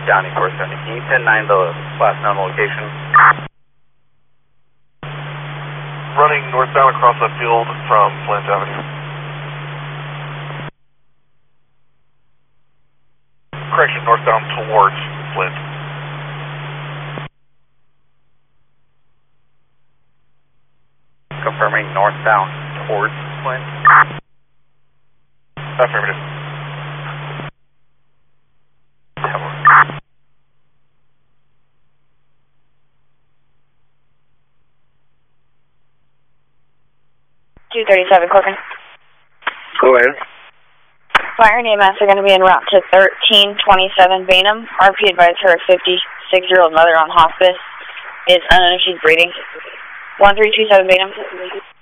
Downey 470. Can you 10-9 the last known location? Running northbound across the field from Flint Avenue. Correction, northbound towards Flint. Confirming northbound towards Flint. Affirmative. Tower. 237 Corcoran. Go ahead. Fire and EMS are going to be en route to 1327 Bainham. RP advised her 56-year-old mother on hospice is unknown if she's breathing. 1327 Bainham.